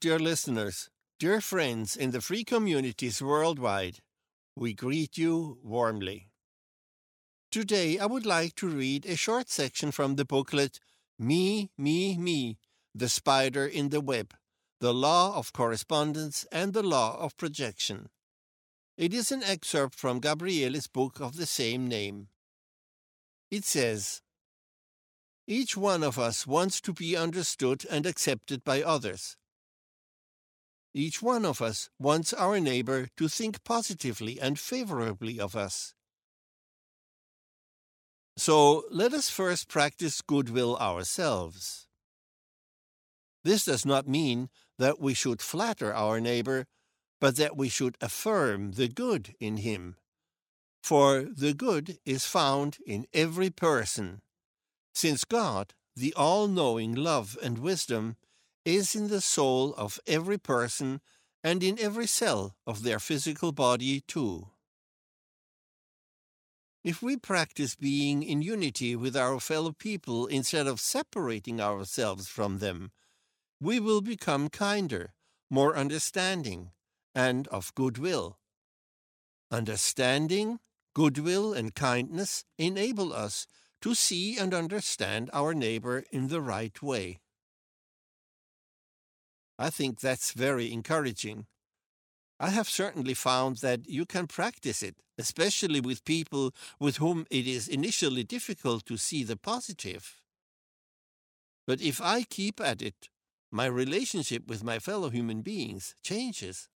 dear listeners, dear friends in the free communities worldwide, we greet you warmly. Today I would like to read a short section from the booklet Me, The Spider in the Web, The Law of Correspondence and the Law of Projection. It is an excerpt from Gabriele's book of the same name. It says, "Each one of us wants to be understood and accepted by others. Each one of us wants our neighbor to think positively and favorably of us. So let us first practice goodwill ourselves. This does not mean that we should flatter our neighbor, but that we should affirm the good in him. For the good is found in every person, since God, the all-knowing love and wisdom, is in the soul of every person and in every cell of their physical body too. If we practice being in unity with our fellow people instead of separating ourselves from them, we will become kinder, more understanding, and of goodwill. Understanding, goodwill, and kindness enable us to see and understand our neighbor in the right way." I think that's very encouraging. I have certainly found that you can practice it, especially with people with whom it is initially difficult to see the positive. But if I keep at it, my relationship with my fellow human beings changes.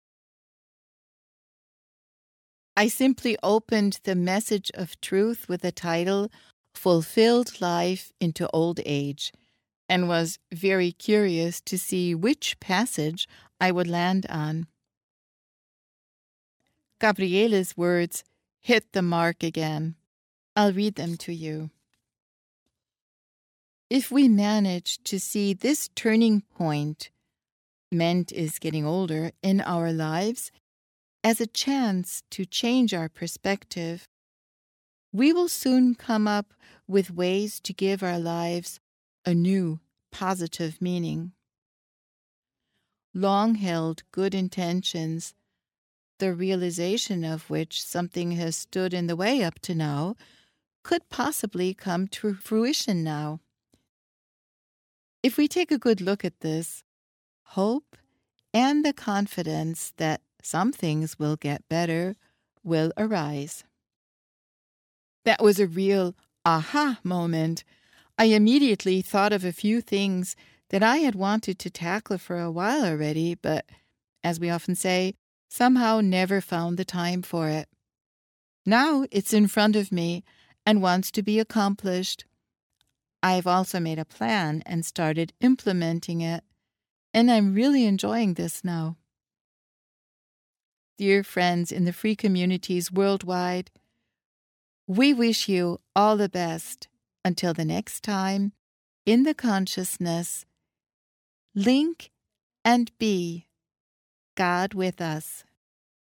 I simply opened the message of truth with the title Fulfilled Life into Old Age, and was very curious to see which passage I would land on. Gabriele's words hit the mark again. I'll read them to you. If we manage to see this turning point, meant is getting older, in our lives, as a chance to change our perspective, we will soon come up with ways to give our lives a new, positive meaning. Long-held good intentions, the realization of which something has stood in the way up to now, could possibly come to fruition now. If we take a good look at this, hope and the confidence that some things will get better will arise. That was a real aha moment. I immediately thought of a few things that I had wanted to tackle for a while already, but, as we often say, somehow never found the time for it. Now it's in front of me and wants to be accomplished. I've also made a plan and started implementing it, and I'm really enjoying this now. Dear friends in the free communities worldwide, we wish you all the best. Until the next time, in the consciousness, link and be God with us.